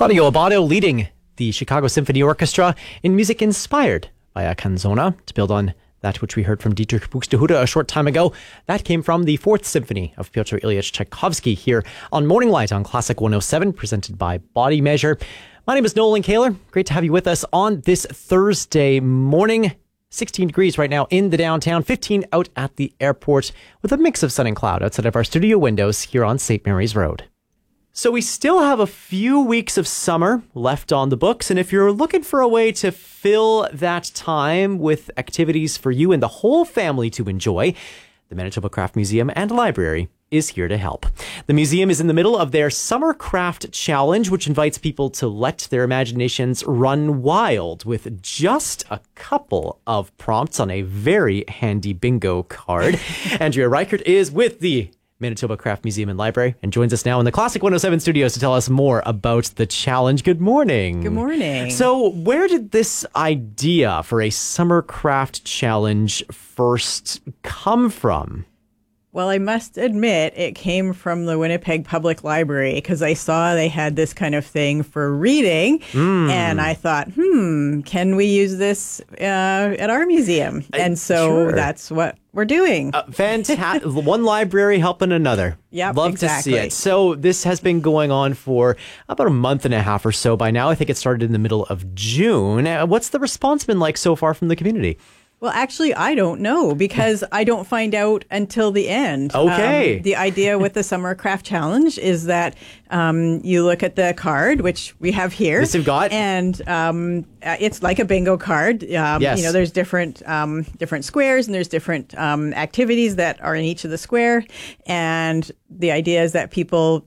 Claudio Abbado leading the Chicago Symphony Orchestra in music inspired by a canzona. To build on that which we heard from Dietrich Buxtehude a short time ago, that came from the Fourth Symphony of Pyotr Ilyich Tchaikovsky here on Morning Light on Classic 107, presented by Body Measure. My name is Nolan Kaler. Great to have you with us on this Thursday morning. 16 degrees right now in the downtown, 15 out at the airport, with a mix of sun and cloud outside of our studio windows here on St. Mary's Road. So we still have a few weeks of summer left on the books, and if you're looking for a way to fill that time with activities for you and the whole family to enjoy, the Manitoba Craft Museum and Library is here to help. The museum is in the middle of their Summer Craft Challenge, which invites people to let their imaginations run wild with just a couple of prompts on a very handy bingo card. Andrea Reichert is with the Manitoba Craft Museum and Library and joins us now in the Classic 107 studios to tell us more about the challenge. Good morning. Good morning. So where did this idea for a Summer Craft Challenge first come from? Well, I must admit it came from the Winnipeg Public Library because I saw they had this kind of thing for reading. And I thought, can we use this at our museum? And so that's what we're doing. Fantastic. One library helping another. Yep, Love exactly. to see it. So this has been going on for about a month and a half or so by now. I think it started in the middle of June. What's the response been like so far from the community? Well, actually, I don't know because I don't find out until the end. Okay. The idea with the Summer Craft Challenge is that you look at the card, which we have here. Yes, you've got. And it's like a bingo card. Yes. You know, there's different squares and there's different activities that are in each of the square. And the idea is that people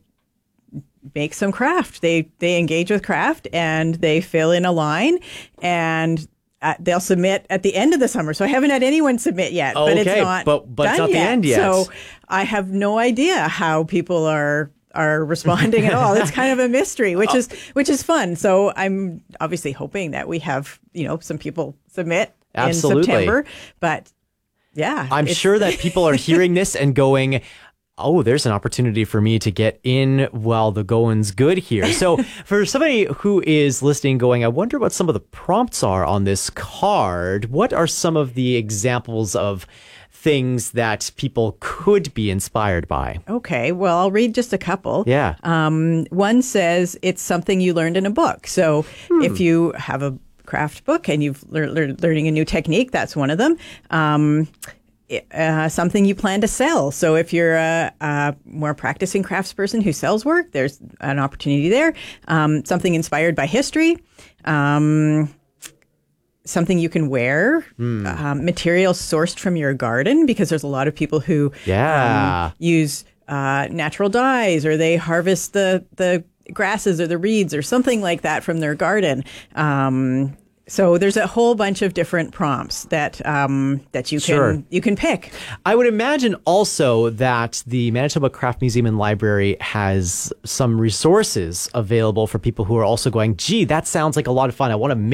make some craft. They engage with craft and they fill in a line and they'll submit at the end of the summer. So I haven't had anyone submit yet, but it's not but done it's not yet. the end yet. So I have no idea how people are responding at all. It's kind of a mystery, which is fun. So I'm obviously hoping that we have, some people submit in September. But yeah. I'm sure that people are hearing this and going, oh, there's an opportunity for me to get in while the going's good here. So for somebody who is listening going, I wonder what some of the prompts are on this card. What are some of the examples of things that people could be inspired by? Okay, well, I'll read just a couple. Yeah. One says it's something you learned in a book. So if you have a craft book and you've learning a new technique, that's one of them. Something you plan to sell. So if you're a more practicing craftsperson who sells work, there's an opportunity there. Something inspired by history. Something you can wear. Materials sourced from your garden, because there's a lot of people who use natural dyes, or they harvest the grasses or the reeds or something like that from their garden. So there's a whole bunch of different prompts that you can pick. I would imagine also that the Manitoba Craft Museum and Library has some resources available for people who are also going, gee, that sounds like a lot of fun. I want to